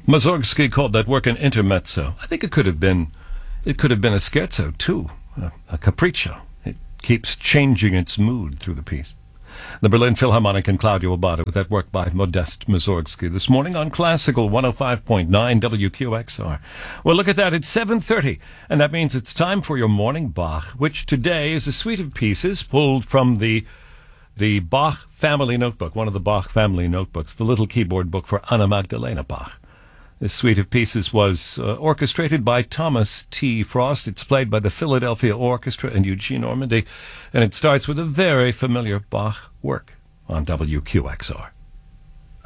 Mussorgsky called that work an intermezzo. I think it could have been a scherzo too, a capriccio. It keeps changing its mood through the piece. The Berlin Philharmonic and Claudio Abbado with that work by Modest Mussorgsky this morning on Classical 105.9 WQXR. Well, look at that. It's 7:30, and that means it's time for your morning Bach, which today is a suite of pieces pulled from the Bach Family Notebook, one of the Bach Family Notebooks, the little keyboard book for Anna Magdalena Bach. This suite of pieces was orchestrated by Thomas T. Frost. It's played by the Philadelphia Orchestra and Eugene Ormandy, and it starts with a very familiar Bach work on WQXR.